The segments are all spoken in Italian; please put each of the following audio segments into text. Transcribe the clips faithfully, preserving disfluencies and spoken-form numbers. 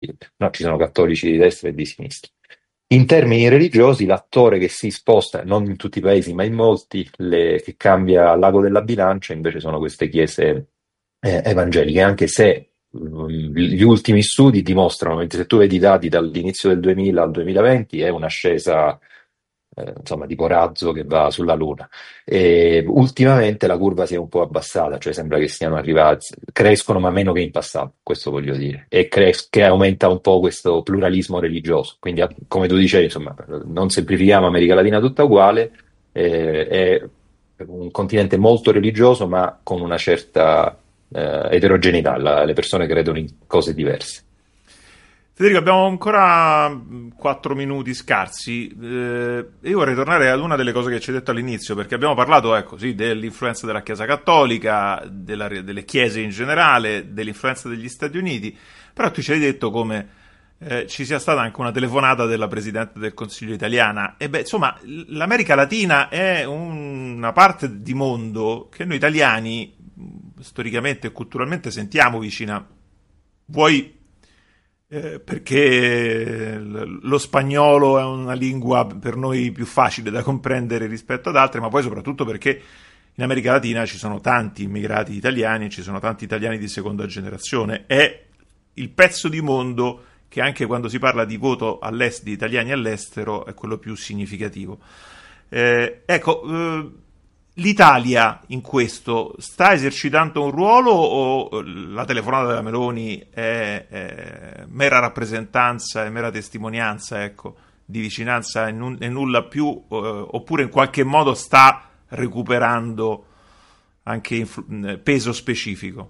no, ci sono cattolici di destra e di sinistra. In termini religiosi, l'attore che si sposta, non in tutti i paesi, ma in molti, le- che cambia l'ago della bilancia, invece sono queste chiese eh, evangeliche, anche se mm, gli ultimi studi dimostrano, mentre se tu vedi i dati dall'inizio del duemila al duemilaventi, è un'ascesa, eh, insomma, tipo razzo che va sulla Luna. E ultimamente la curva si è un po' abbassata, cioè sembra che siano arrivati, crescono ma meno che in passato, questo voglio dire, e cres- che aumenta un po' questo pluralismo religioso. Quindi, a- come tu dicevi, insomma, non semplifichiamo America Latina tutta uguale, eh, è un continente molto religioso, ma con una certa eh, eterogeneità. La- le persone credono in cose diverse. Federico, abbiamo ancora mh, quattro minuti scarsi. Eh, io vorrei tornare ad una delle cose che ci hai detto all'inizio, perché abbiamo parlato, ecco, sì, dell'influenza della Chiesa Cattolica, della- delle chiese in generale, dell'influenza degli Stati Uniti, però tu ci hai detto come eh, ci sia stata anche una telefonata della Presidente del Consiglio italiana. E beh, insomma, l- l'America Latina è un- una parte di mondo che noi italiani, mh, storicamente e culturalmente, sentiamo vicina. Vuoi eh, perché l- lo spagnolo è una lingua per noi più facile da comprendere rispetto ad altre, ma poi soprattutto perché in America Latina ci sono tanti immigrati italiani, ci sono tanti italiani di seconda generazione. È il pezzo di mondo che anche quando si parla di voto all'est, di italiani all'estero, è quello più significativo. Eh, ecco, eh, l'Italia in questo sta esercitando un ruolo o la telefonata della Meloni è, è mera rappresentanza, è mera testimonianza, ecco, di vicinanza e, nun- e nulla più, eh, oppure in qualche modo sta recuperando anche influ- peso specifico?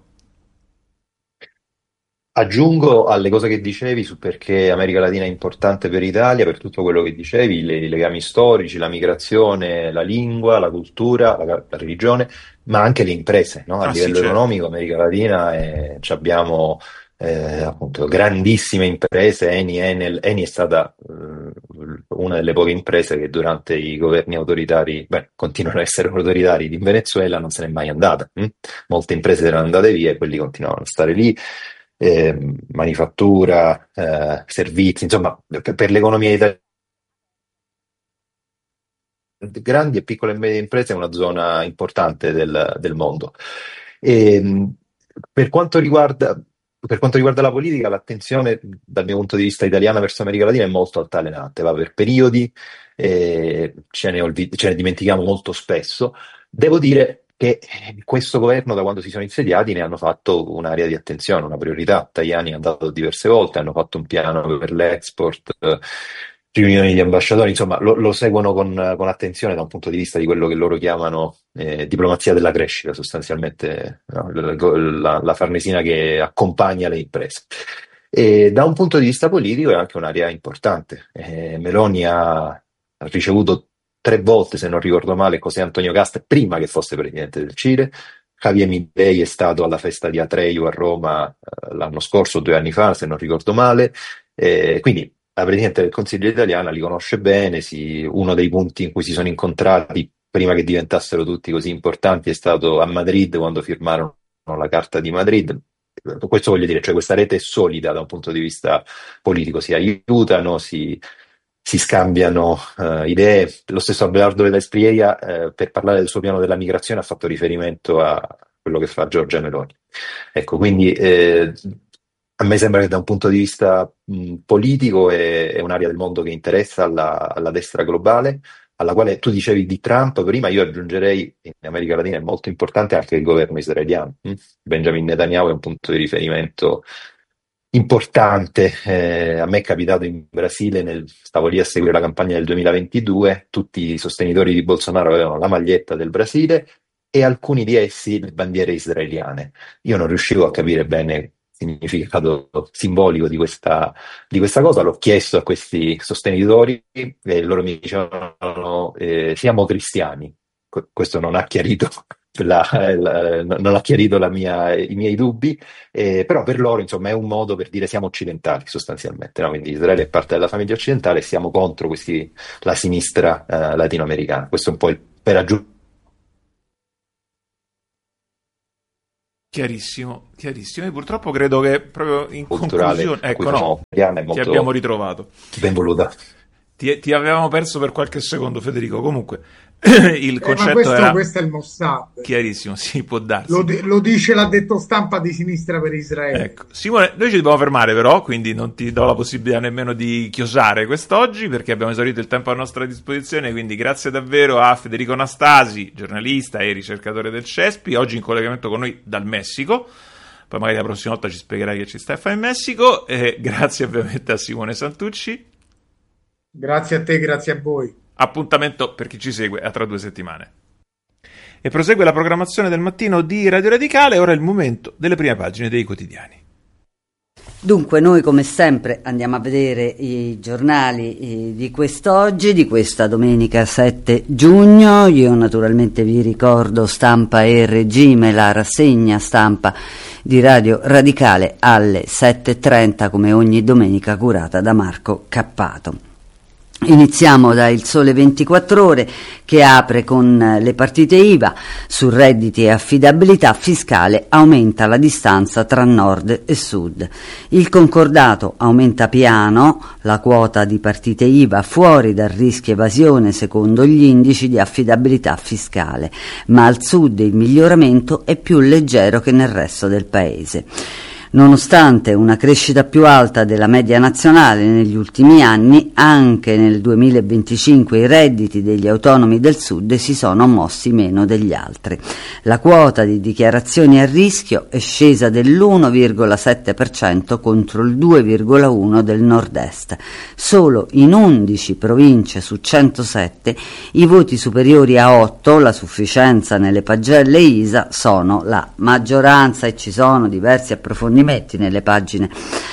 Aggiungo alle cose che dicevi su perché America Latina è importante per l'Italia, per tutto quello che dicevi, le- i legami storici, la migrazione, la lingua, la cultura, la, la religione, ma anche le imprese, no? A Ah sì, livello certo. economico, America Latina è- ci abbiamo eh, appunto grandissime imprese. Eni, Enel, Eni è stata eh, una delle poche imprese che durante i governi autoritari, beh, continuano ad essere autoritari in Venezuela, non se n'è mai andata. hm? Molte imprese erano andate via e quelli continuavano a stare lì, eh, manifattura, eh, servizi, insomma, per, per l'economia italiana, grandi e piccole e medie imprese è una zona importante del, del mondo. E, mh, per quanto riguarda, per quanto riguarda la politica, l'attenzione dal mio punto di vista italiana verso l'America Latina è molto altalenante, va per periodi, eh, ce ne, olvi- ce ne dimentichiamo molto spesso. Devo dire che eh, questo governo, da quando si sono insediati, ne hanno fatto un'area di attenzione, una priorità. Tajani è andato diverse volte, hanno fatto un piano per l'export, eh, riunioni di ambasciatori, insomma, lo, lo seguono con, con attenzione da un punto di vista di quello che loro chiamano eh, diplomazia della crescita, sostanzialmente, no? La, la- la Farnesina che accompagna le imprese. E da un punto di vista politico è anche un'area importante. Eh, Meloni ha, ha ricevuto tre volte, se non ricordo male, José Antonio Casta prima che fosse presidente del Cile. Javier Milei è stato alla festa di Atreju a Roma eh, l'anno scorso, due anni fa, se non ricordo male. Eh, quindi la Presidente del Consiglio italiana li conosce bene, si- uno dei punti in cui si sono incontrati prima che diventassero tutti così importanti è stato a Madrid quando firmarono la Carta di Madrid. Questo voglio dire, cioè questa rete è solida da un punto di vista politico, si aiutano, si, si scambiano eh, idee. Lo stesso Abelardo della Espriella, eh, per parlare del suo piano della migrazione, ha fatto riferimento a quello che fa Giorgia Meloni. Ecco, quindi eh, a me sembra che da un punto di vista mh, politico è, è un'area del mondo che interessa alla, alla destra globale, alla quale tu dicevi di Trump prima, io aggiungerei in America Latina è molto importante anche il governo israeliano. mh? Benjamin Netanyahu è un punto di riferimento importante. Eh, a me è capitato in Brasile, nel- stavo lì a seguire la campagna del duemilaventidue, tutti i sostenitori di Bolsonaro avevano la maglietta del Brasile e alcuni di essi le bandiere israeliane. Io non riuscivo a capire bene il significato simbolico di questa, di questa cosa, l'ho chiesto a questi sostenitori e loro mi dicevano eh, siamo cristiani. Que- Questo non ha chiarito la- la- non ha chiarito la mia- i miei dubbi, eh, però per loro, insomma, è un modo per dire siamo occidentali sostanzialmente, no? Quindi Israele è parte della famiglia occidentale e siamo contro questi, la sinistra eh, latinoamericana. Questo è un po' il, per aggiungere Chiarissimo, chiarissimo. Io purtroppo credo che proprio in culturale conclusione, a cui ecco, no, facciamo piano è ti molto abbiamo ritrovato. benvoluta. Ti, ti avevamo perso per qualche secondo, Federico. Comunque, il Eh, ma concetto questo, era questo è il Mossad. chiarissimo, sì, può darsi. Lo, di- lo dice l'addetto stampa di Sinistra per Israele. Ecco, Simone, noi ci dobbiamo fermare però, quindi non ti do la possibilità nemmeno di chiosare quest'oggi perché abbiamo esaurito il tempo a nostra disposizione, quindi grazie davvero a Federico Anastasi, giornalista e ricercatore del CESPI, oggi in collegamento con noi dal Messico. Poi magari la prossima volta ci spiegherai che ci stai a fare in Messico. E grazie ovviamente a Simone Santucci. Grazie a te, grazie a voi. Appuntamento per chi ci segue a tra due settimane. E prosegue la programmazione del mattino di Radio Radicale. Ora è il momento delle prime pagine dei quotidiani. Dunque noi come sempre andiamo a vedere i giornali eh, di quest'oggi, di questa domenica sette giugno. Io naturalmente vi ricordo Stampa e Regime, la rassegna stampa di Radio Radicale alle sette e trenta come ogni domenica, curata da Marco Cappato. Iniziamo da Il Sole ventiquattro Ore che apre con le partite I V A su redditi e affidabilità fiscale, aumenta la distanza tra nord e sud. Il concordato aumenta piano la quota di partite I V A fuori dal rischio evasione secondo gli indici di affidabilità fiscale, ma al sud il miglioramento è più leggero che nel resto del paese. Nonostante una crescita più alta della media nazionale negli ultimi anni, anche nel duemilaventicinque i redditi degli autonomi del Sud si sono mossi meno degli altri. La quota di dichiarazioni a rischio è scesa dell'uno virgola sette per cento contro il due virgola uno per cento del Nord-Est. Solo in undici province su centosette i voti superiori a otto, la sufficienza nelle pagelle I S A, sono la maggioranza e ci sono diversi approfondimenti nelle pagine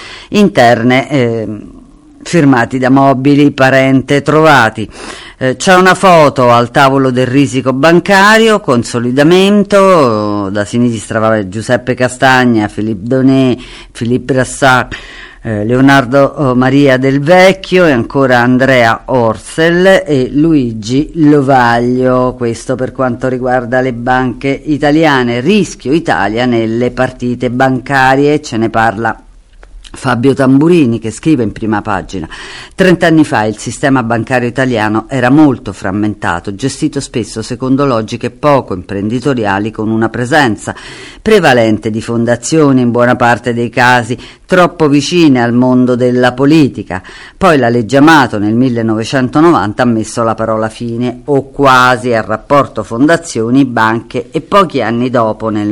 interne eh, firmati da Mobili, Parente, Trovati. Eh, c'è una foto al tavolo del risico bancario, consolidamento, da sinistra vabbè, Giuseppe Castagna, Philippe Donet, Philippe Brassac, eh, Leonardo Maria Del Vecchio e ancora Andrea Orsel e Luigi Lovaglio. Questo per quanto riguarda le banche italiane. Rischio Italia nelle partite bancarie, ce ne parla Fabio Tamburini, che scrive in prima pagina: trent'anni fa il sistema bancario italiano era molto frammentato, gestito spesso secondo logiche poco imprenditoriali, con una presenza prevalente di fondazioni, in buona parte dei casi troppo vicine al mondo della politica. Poi la legge Amato nel millenovecentonovanta ha messo la parola fine, o quasi, al rapporto fondazioni banche e pochi anni dopo, nel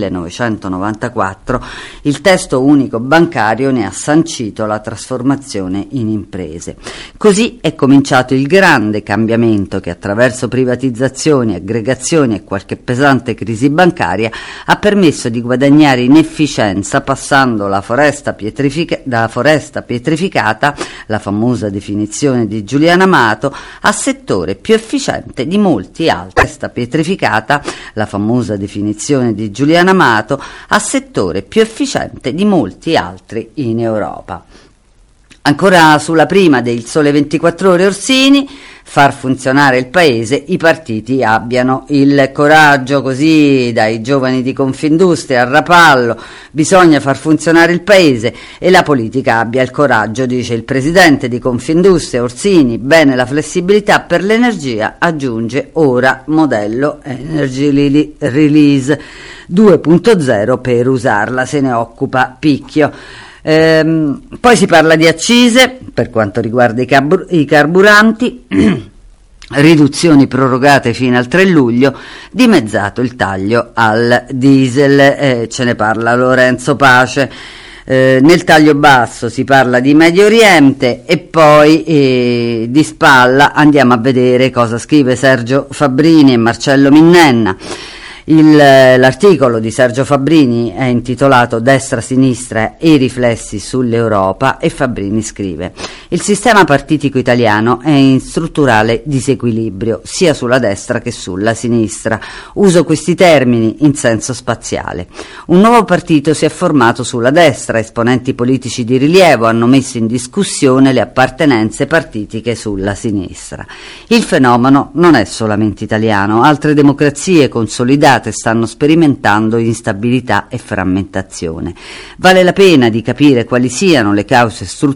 millenovecentonovantaquattro, il testo unico bancario ne ha sancito la trasformazione in imprese. Così è cominciato il grande cambiamento che, attraverso privatizzazioni, aggregazioni e qualche pesante crisi bancaria, ha permesso di guadagnare in efficienza, passando la foresta pietrific- da foresta pietrificata, la famosa definizione di Giuliano Amato, a settore più efficiente di molti altri. Foresta pietrificata, la famosa definizione di Giuliano Amato, a settore più efficiente di molti altri in Europa. Ancora sulla prima del Sole ventiquattro Ore Orsini: far funzionare il paese, i partiti abbiano il coraggio. Così dai giovani di Confindustria a Rapallo: bisogna far funzionare il paese e la politica abbia il coraggio, dice il presidente di Confindustria Orsini. Bene la flessibilità per l'energia, aggiunge, ora modello Energy Release due punto zero per usarla, se ne occupa Picchio. Ehm, poi si parla di accise per quanto riguarda i, carbur- i carburanti, riduzioni prorogate fino al tre luglio, dimezzato il taglio al diesel, eh, ce ne parla Lorenzo Pace. Eh, nel taglio basso si parla di Medio Oriente e poi eh, di spalla andiamo a vedere cosa scrive Sergio Fabbrini e Marcello Minnenna. Il, l'articolo di Sergio Fabbrini è intitolato Destra-sinistra e i riflessi sull'Europa e Fabbrini scrive: il sistema partitico italiano è in strutturale disequilibrio sia sulla destra che sulla sinistra. Uso questi termini in senso spaziale. Un nuovo partito si è formato sulla destra, esponenti politici di rilievo hanno messo in discussione le appartenenze partitiche sulla sinistra. Il fenomeno non è solamente italiano, altre democrazie consolidate state stanno sperimentando instabilità e frammentazione. Vale la pena di capire quali siano le cause strutturali